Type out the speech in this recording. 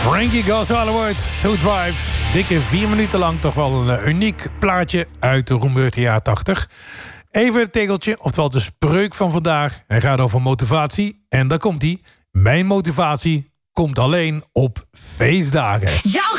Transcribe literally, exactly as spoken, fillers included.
Frankie Goes to Hollywood, Two Drives. Dikke vier minuten lang toch wel een uh, uniek plaatje uit de roembeurte jaren tachtig. Even het tegeltje, oftewel de spreuk van vandaag. Hij gaat over motivatie en daar komt hij. Mijn motivatie komt alleen op feestdagen. Jouw